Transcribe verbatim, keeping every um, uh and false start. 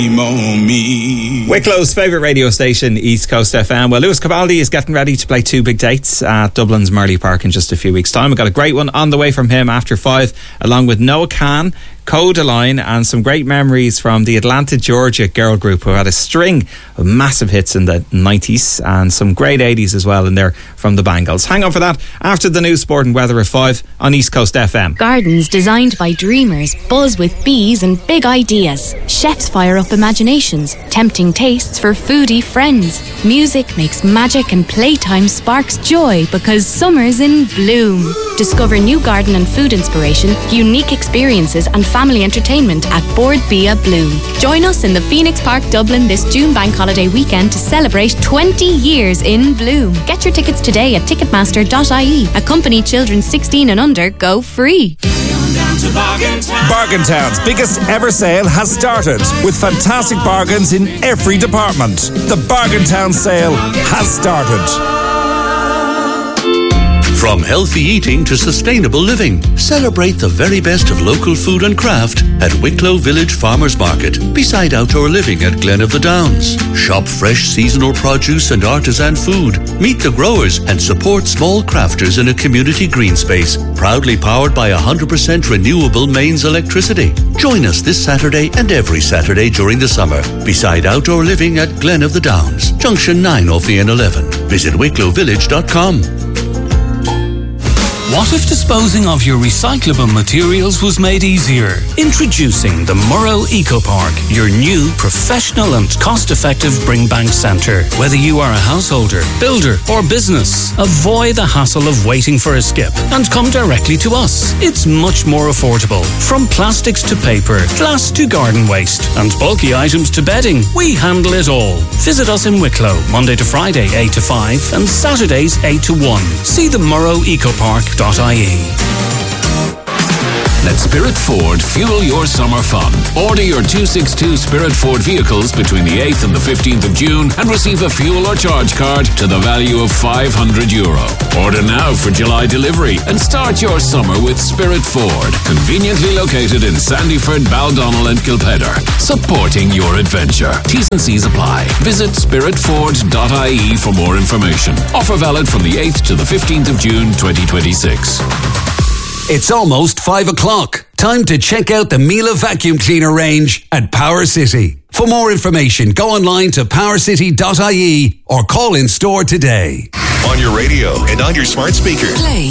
Wicklow's favourite radio station, East Coast F M. Well, Lewis Capaldi is getting ready to play two big dates at Dublin's Murley Park in just a few weeks' time. We've got a great one on the way from him after five, along with Noah Kahn, Codaline, and some great memories from the Atlanta, Georgia girl group who had a string of massive hits in the nineties and some great eighties as well in there from the Bangles. Hang on for that after the news, sport and weather at five on East Coast F M. Gardens designed by dreamers buzz with bees and big ideas. Chefs fire up imaginations, tempting tastes for foodie friends. Music makes magic and playtime sparks joy because summer's in bloom. Discover new garden and food inspiration, unique experiences and family entertainment at Board Bia Bloom. Join us in the Phoenix Park, Dublin this June bank holiday weekend to celebrate twenty years in bloom. Get your tickets today at ticketmaster dot I E. Accompany children sixteen and under go free. Bargain Town's biggest ever sale has started with fantastic bargains in every department. The Bargain Town sale has started. From healthy eating to sustainable living, celebrate the very best of local food and craft at Wicklow Village Farmers Market, beside outdoor living at Glen of the Downs. Shop fresh seasonal produce and artisan food, meet the growers and support small crafters in a community green space, proudly powered by one hundred percent renewable mains electricity. Join us this Saturday and every Saturday during the summer, beside outdoor living at Glen of the Downs, Junction nine off the N eleven. Visit wicklow village dot com. What if disposing of your recyclable materials was made easier? Introducing the Murrow Eco Park, your new professional and cost-effective bring bank centre. Whether you are a householder, builder or business, avoid the hassle of waiting for a skip and come directly to us. It's much more affordable. From plastics to paper, glass to garden waste, and bulky items to bedding, we handle it all. Visit us in Wicklow, Monday to Friday, eight to five, and Saturdays, eight to one. See the Murrow Eco Park dot I E. Let Spirit Ford fuel your summer fun. Order your two sixty-two Spirit Ford vehicles between the eighth and the fifteenth of June and receive a fuel or charge card to the value of five hundred euro. Order now for July delivery and start your summer with Spirit Ford, conveniently located in Sandyford, Baldonnel and Kilpedder, supporting your adventure. T's and C's apply. Visit spirit ford dot I E for more information. Offer valid from the eighth to the fifteenth of June twenty twenty-six. It's almost five o'clock. Time to check out the Miele vacuum cleaner range at Power City. For more information, go online to power city dot I E or call in store today. On your radio and on your smart speaker. Play